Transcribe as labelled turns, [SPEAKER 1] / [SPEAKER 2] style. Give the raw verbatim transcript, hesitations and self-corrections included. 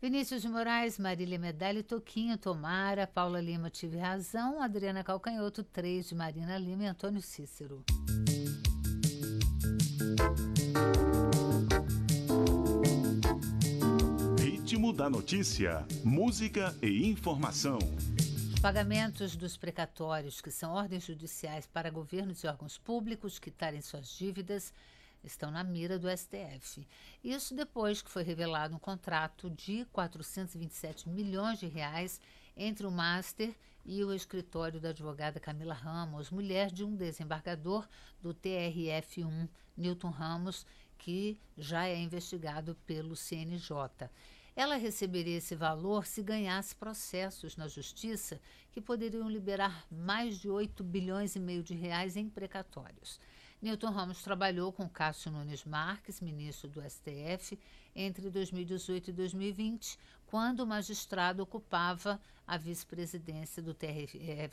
[SPEAKER 1] Vinícius de Moraes, Marília Medalha, Toquinho, Tomara, Paula Lima, Tive Razão, Adriana Calcanhoto, três de Marina Lima e Antônio Cícero.
[SPEAKER 2] Ritmo da notícia, música e informação.
[SPEAKER 1] Os pagamentos dos precatórios, que são ordens judiciais para governos e órgãos públicos quitarem suas dívidas, estão na mira do S T F. Isso depois que foi revelado um contrato de quatrocentos e vinte e sete milhões de reais entre o Master e o escritório da advogada Camila Ramos, mulher de um desembargador do T R F um, Newton Ramos, que já é investigado pelo C N J. Ela receberia esse valor se ganhasse processos na Justiça que poderiam liberar mais de oito bilhões e meio de reais em precatórios. Newton Ramos trabalhou com Cássio Nunes Marques, ministro do S T F, entre dois mil e dezoito e dois mil e vinte, quando o magistrado ocupava a vice-presidência do T R